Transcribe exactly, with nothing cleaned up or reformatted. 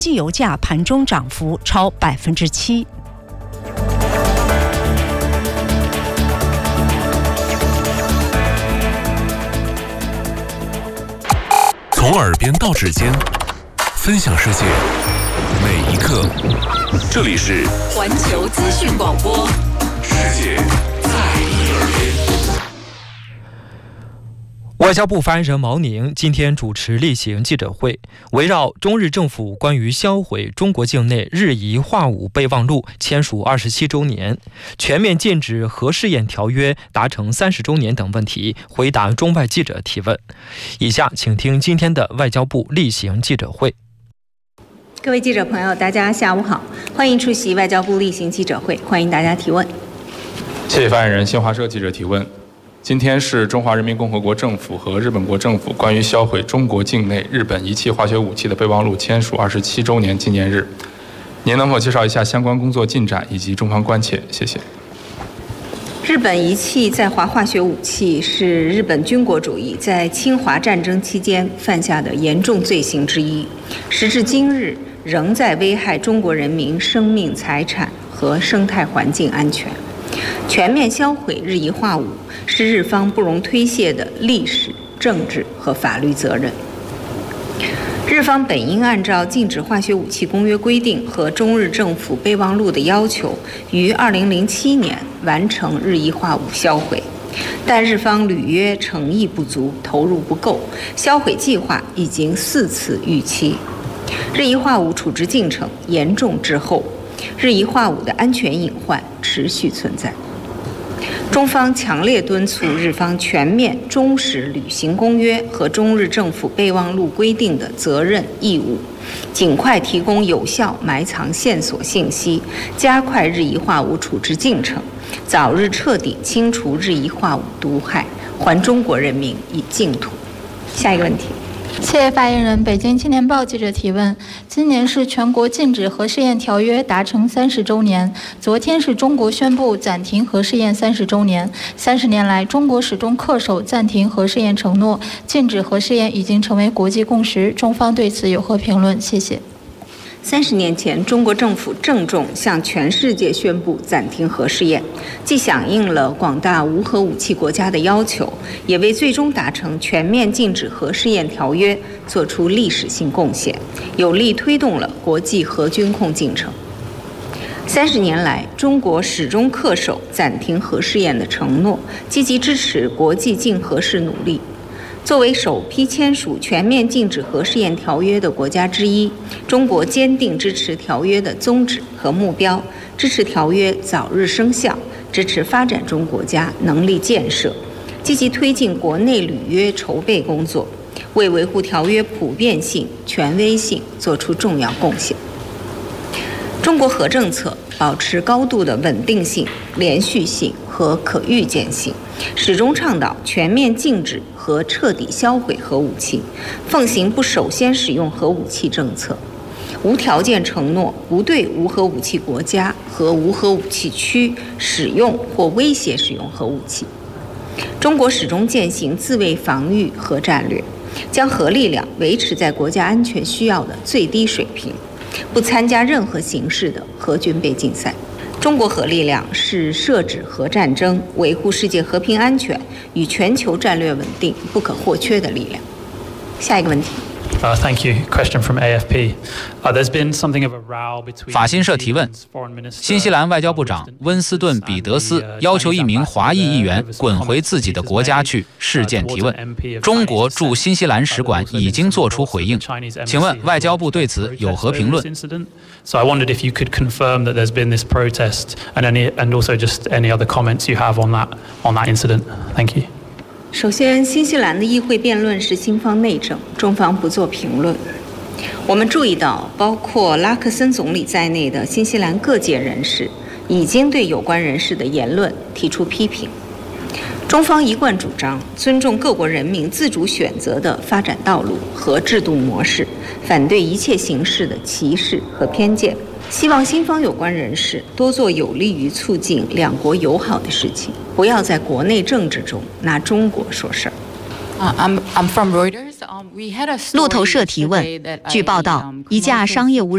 汽油价盘中涨幅超百分之七。 从耳边到指尖，分享世界每一刻。这里是环球资讯广播， 世界在你耳边。 外交部发言人毛宁今天主持例行记者会，围绕中日政府关于销毁中国境内日夷化武备忘录签署二十七周年、全面禁止核试验条约达成三十周年等问题，回答中外记者提问。以下请听今天的外交部例行记者会。 各位记者朋友，大家下午好，欢迎出席外交部例行记者会，欢迎大家提问。 谢谢发言人。新华社记者提问。今天是中华人民共和国政府和日本国政府关于销毁中国境内日本仪器化学武器的备忘录签署二十七周年纪念日，您能否介绍一下相关工作进展以及中方关切？谢谢。 日本仪器在华化学武器是日本军国主义在侵华战争期间犯下的严重罪行之一，时至今日仍在危害中国人民生命、财产和生态环境安全。全面销毁日夷化武是日方不容推卸的历史、政治和法律责任。日方本应按照《禁止化学武器公约》规定和中日政府备忘录的要求，于二零零七年完成日夷化武销毁，但日方履约诚意不足，投入不够，销毁计划已经四次逾期，日夷化武处置进程严重滞后，日夷化武的安全隐患持续存在。中方强烈敦促日方全面忠实履行公约和中日政府备忘录规定的责任义务，尽快提供有效埋藏线索信息，加快日夷化武处置进程，早日彻底清除日夷化武毒害，还中国人民以净土。下一个问题。 谢谢发言人。北京青年报记者提问：今年是全国禁止核试验条约达成三十周年，昨天是中国宣布暂停核试验三十周年。三十年来，中国始终恪守暂停核试验承诺，禁止核试验已经成为国际共识。中方对此有何评论？谢谢。 三十年前，中国政府郑重向全世界宣布暂停核试验，既响应了广大无核武器国家的要求，也为最终达成全面禁止核试验条约做出历史性贡献，有力推动了国际核军控进程。三十年来，中国始终恪守暂停核试验的承诺，积极支持国际禁核试努力。作为首批签署全面禁止核试验条约的国家之一，中国坚定支持条约的宗旨和目标，支持条约早日生效，支持发展中国家能力建设，积极推进国内履约筹备工作，为维护条约普遍性、权威性作出重要贡献。中国核政策保持高度的稳定性、连续性和可预见性，始终倡导全面禁止和彻底销毁核武器，奉行不首先使用核武器政策，无条件承诺不对无核武器国家和无核武器区使用或威胁使用核武器。中国始终践行自卫防御核战略，将核力量维持在国家安全需要的最低水平，不参加任何形式的核军备竞赛。中国核力量是设置核战争、维护世界和平安全与全球战略稳定不可或缺的力量。下一个问题。 Uh, thank you. Question from A F P. Uh, there's been something of a row between 法新社提问：新西兰外交部长温斯顿·彼得斯要求一名华裔议员滚回自己的国家去。事件提问：中国驻新西兰使馆已经作出回应，请问外交部对此有何评论？ So I wondered if you could confirm that there's been this protest and any, and also just any other comments you have on that on that incident. Thank you. 首先，新西兰的议会辩论是新方内政，中方不做评论。我们注意到，包括拉克森总理在内的新西兰各界人士已经对有关人士的言论提出批评。中方一贯主张尊重各国人民自主选择的发展道路和制度模式，反对一切形式的歧视和偏见。希望新方有关人士多做有利于促进两国友好的事情，不要在国内政治中拿中国说事儿。 路透社提问：据报道，一架商业无人